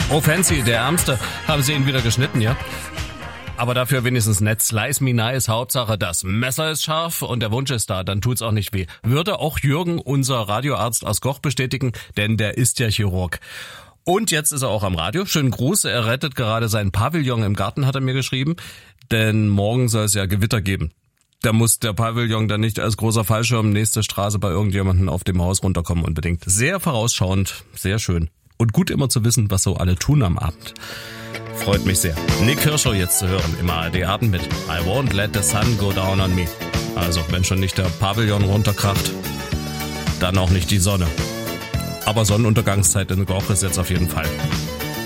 Oh fancy, der Ärmste. Haben sie ihn wieder geschnitten, ja? Aber dafür wenigstens nett. Slice me nice. Hauptsache, das Messer ist scharf und der Wunsch ist da. Dann tut's auch nicht weh. Würde auch Jürgen, unser Radioarzt aus Goch, bestätigen, denn der ist ja Chirurg. Und jetzt ist er auch am Radio. Schönen Gruß. Er rettet gerade seinen Pavillon im Garten, hat er mir geschrieben. Denn morgen soll es ja Gewitter geben. Da muss der Pavillon dann nicht als großer Fallschirm nächste Straße bei irgendjemandem auf dem Haus runterkommen unbedingt. Sehr vorausschauend, sehr schön. Und gut immer zu wissen, was so alle tun am Abend. Freut mich sehr. Nick Hirscher jetzt zu hören im ARD-Abend mit I won't let the sun go down on me. Also, wenn schon nicht der Pavillon runterkracht, dann auch nicht die Sonne. Aber Sonnenuntergangszeit in Goch ist jetzt auf jeden Fall.